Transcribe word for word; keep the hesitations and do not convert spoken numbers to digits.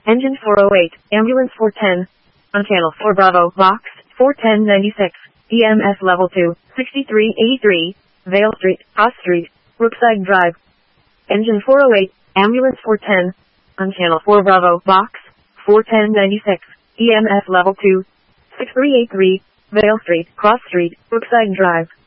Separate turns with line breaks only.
Engine four oh eight, Ambulance four ten. On Channel four Bravo, Box, four ten ninety-six, E M S Level two, sixty-three eighty-three, Vale Street, Haas Street, Brookside Drive. Engine four oh eight, Ambulance four ten. On Channel four Bravo, Box, four ten ninety-six, E M S Level two, sixty-three eighty-three, Vale Street, Cross Street, Brookside Drive.